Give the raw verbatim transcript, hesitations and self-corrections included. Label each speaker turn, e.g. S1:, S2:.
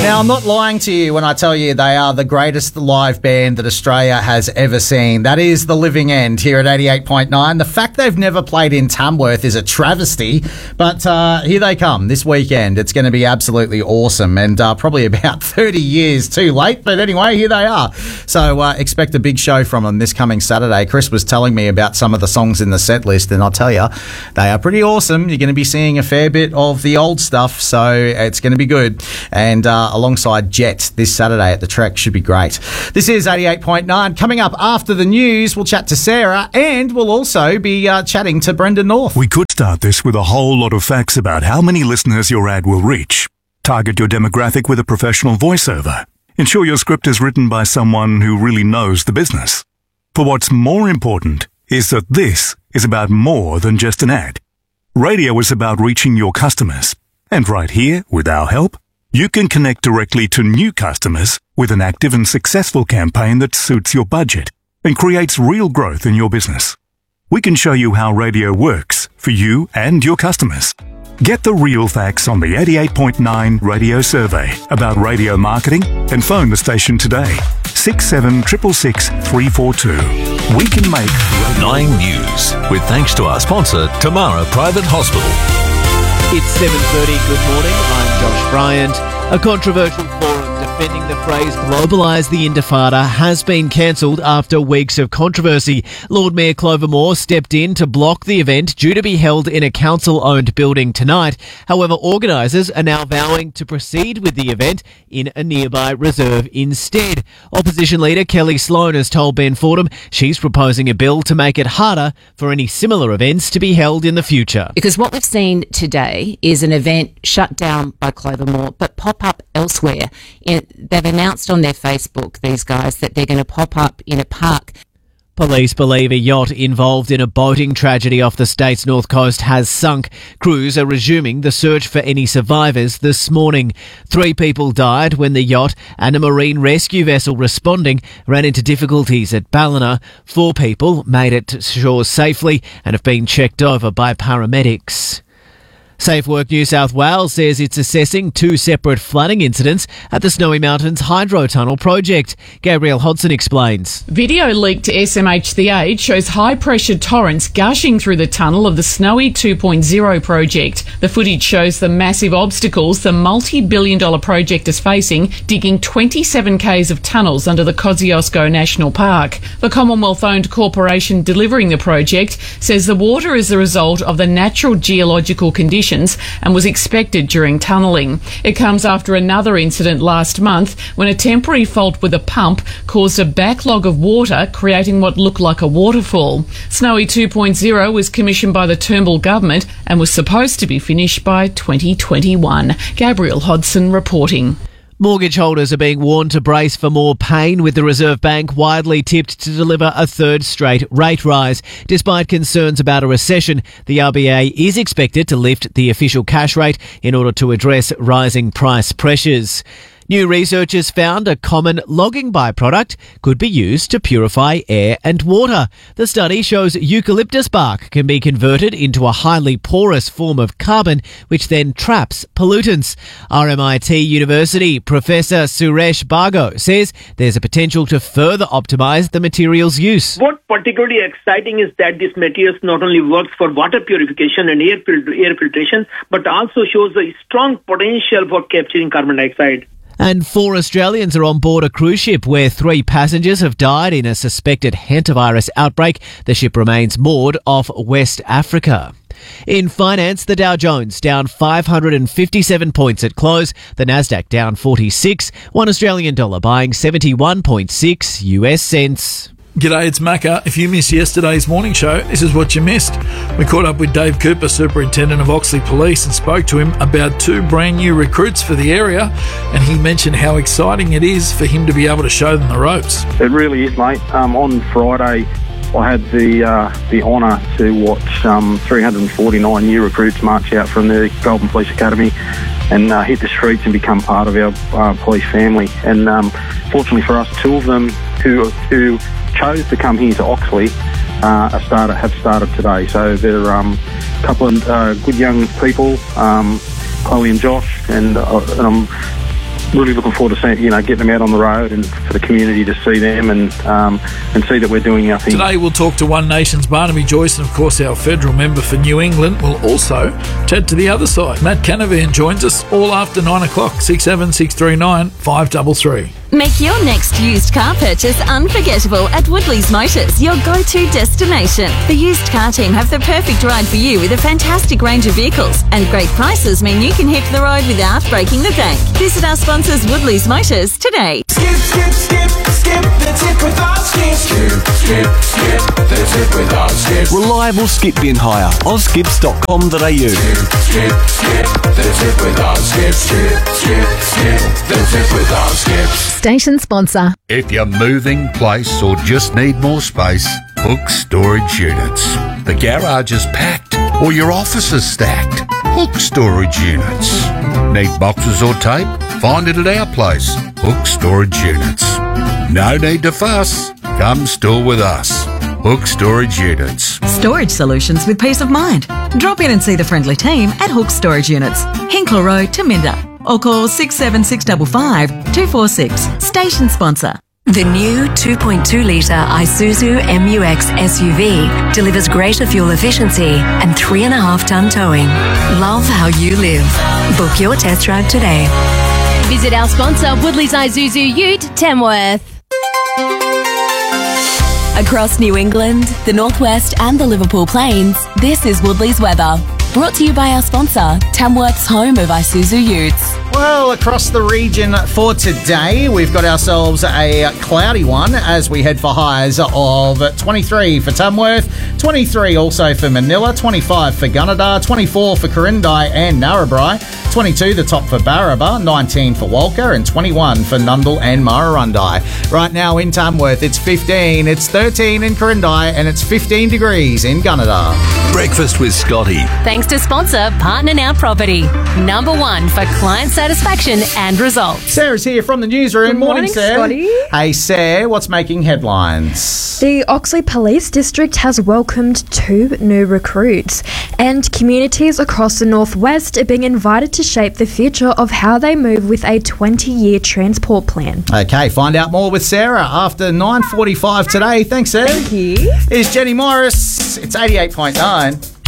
S1: Now, I'm not lying to you when I tell you they are the greatest live band that Australia has ever seen. That is The Living End here at eighty-eight point nine. The fact they've never played in Tamworth is a travesty, but uh, here they come this weekend. It's going to be absolutely awesome and uh, probably about thirty years too late, but anyway, here they are. So uh, expect a big show from them this coming Saturday. Chris was telling me about some of the songs in the set list, and I'll tell you, they are pretty awesome. You're going to be seeing a fair bit of the old stuff, so it's going to be good. And uh, alongside Jet this Saturday at the Trek should be great. This is eighty-eight point nine. Coming up after the news, we'll chat to Sarah and we'll also be uh, chatting to Brendan North.
S2: We could start this with a whole lot of facts about how many listeners your ad will reach. Target your demographic with a professional voiceover. Ensure your script is written by someone who really knows the business. For what's more important is that this is about more than just an ad. Radio is about reaching your customers. And right here, with our help, you can connect directly to new customers with an active and successful campaign that suits your budget and creates real growth in your business. We can show you how radio works for you and your customers. Get the real facts on the eighty-eight point nine radio survey about radio marketing and phone the station today. six seven six six six, three four two. We can make
S3: Nine News with thanks to our sponsor, Tamara Private Hospital.
S4: It's seven thirty. Good morning. I'm Josh Bryant. A controversial forum defending the phrase globalise the Intifada has been cancelled after weeks of controversy. Lord Mayor Clover Moore stepped in to block the event due to be held in a council-owned building tonight. However, organisers are now vowing to proceed with the event in a nearby reserve instead. Opposition leader Kelly Sloan has told Ben Fordham she's proposing a bill to make it harder for any similar events to be held in the future.
S5: Because what we've seen today is an event shut down by Clover Moore, but pop up elsewhere. They've announced on their Facebook, these guys, that they're going to pop up in a park.
S4: Police believe a yacht involved in a boating tragedy off the state's north coast has sunk. Crews are resuming the search for any survivors this morning. Three people died when the yacht and a marine rescue vessel responding ran into difficulties at Ballina. Four people made it to shore safely and have been checked over by paramedics. Safe Work New South Wales says it's assessing two separate flooding incidents at the Snowy Mountains Hydro Tunnel project. Gabrielle Hodson explains.
S6: Video leaked to S M H The Age shows high-pressure torrents gushing through the tunnel of the Snowy two point oh project. The footage shows the massive obstacles the multi-billion dollar project is facing, digging twenty-seven kays of tunnels under the Kosciuszko National Park. The Commonwealth-owned corporation delivering the project says the water is the result of the natural geological conditions and was expected during tunnelling. It comes after another incident last month when a temporary fault with a pump caused a backlog of water, creating what looked like a waterfall. Snowy two point oh was commissioned by the Turnbull government and was supposed to be finished by twenty twenty-one. Gabrielle Hodson reporting.
S4: Mortgage holders are being warned to brace for more pain, with the Reserve Bank widely tipped to deliver a third straight rate rise. Despite concerns about a recession, the R B A is expected to lift the official cash rate in order to address rising price pressures. New research has found a common logging byproduct could be used to purify air and water. The study shows eucalyptus bark can be converted into a highly porous form of carbon, which then traps pollutants. R M I T University Professor Suresh Bhargava says there's a potential to further optimise the material's use.
S7: What particularly exciting is that this material not only works for water purification and air, fil- air filtration, but also shows a strong potential for capturing carbon dioxide.
S4: And four Australians are on board a cruise ship where three passengers have died in a suspected hantavirus outbreak. The ship remains moored off West Africa. In finance, the Dow Jones down five hundred fifty-seven points at close. The Nasdaq down forty-six. One Australian dollar buying seventy-one point six U S cents.
S8: G'day, it's Macca. If you missed yesterday's morning show, this is what you missed. We caught up with Dave Cooper, Superintendent of Oxley Police, and spoke to him about two brand new recruits for the area, and he mentioned how exciting it is for him to be able to show them the ropes.
S9: It really is, mate. Um, on Friday, I had the uh, the honour to watch um, three hundred forty-nine new recruits march out from the Goulburn Police Academy and uh, hit the streets and become part of our uh, police family. And um, fortunately for us, two of them who who chose to come here to Oxley uh, are started, have started today. So they're um, a couple of uh, good young people, um, Chloe and Josh, and, uh, and I'm really looking forward to seeing, you know, getting them out on the road and for the community to see them and um, and see that we're doing our thing.
S8: Today we'll talk to One Nation's Barnaby Joyce, and of course our federal member for New England will also chat to the other side. Matt Canavan joins us all after nine o'clock. six seven six three nine five three three.
S10: Make your next used car purchase unforgettable at Woodley's Motors, your go-to destination. The used car team have the perfect ride for you with a fantastic range of vehicles, and great prices mean you can hit the road without breaking the bank. Visit our sponsors Woodley's Motors today.
S11: Skip, skip, skip, skip the tip with our skip. Skip, skip, skip the tip with our skip.
S12: Reliable skip bin hire. oz skips dot com dot a u.
S11: Skip, skip, skip the tip with our skip. Skip, skip, skip the tip with our skip.
S13: Station sponsor.
S14: If you're moving, place, or just need more space, Hook Storage Units. The garage is packed or your office is stacked. Hook Storage Units. Need boxes or tape? Find it at our place, Hook Storage Units. No need to fuss. Come store with us. Hook Storage Units.
S15: Storage solutions with peace of mind. Drop in and see the friendly team at Hook Storage Units, Hinkler Road, Taminda. Or call six seven six five five two four six. Station sponsor.
S16: The new two point two litre Isuzu M U X S U V delivers greater fuel efficiency and three and a half tonne towing. Love how you live. Book your test drive today.
S13: Visit our sponsor, Woodley's Isuzu Ute, Tamworth. Across New England, the Northwest and the Liverpool Plains, this is Woodley's weather. Brought to you by our sponsor, Tamworth's home of Isuzu Utes.
S1: Well, across the region for today, we've got ourselves a cloudy one as we head for highs of twenty-three for Tamworth, twenty-three also for Manila, twenty-five for Gunnedah, twenty-four for Corindai and Narrabri, twenty-two the top for Barraba, nineteen for Walker, and twenty-one for Nundle and Murrurundi. Right now in Tamworth, it's fifteen, it's thirteen in Corindai, and it's fifteen degrees in Gunnedah.
S3: Breakfast with Scotty.
S13: Thanks to sponsor Partner Now Property. Number one for client satisfaction and results.
S1: Sarah's here from the newsroom.
S17: Good morning,
S1: Sarah.
S17: Scotty.
S1: Hey, Sarah, what's making headlines?
S17: The Oxley Police District has welcomed two new recruits, and communities across the northwest are being invited to shape the future of how they move with a twenty-year transport plan.
S1: Okay, find out more with Sarah after nine forty-five today. Thanks, Sarah.
S17: Thank you.
S1: Here's Jenny Morris. It's eighty-eight point nine.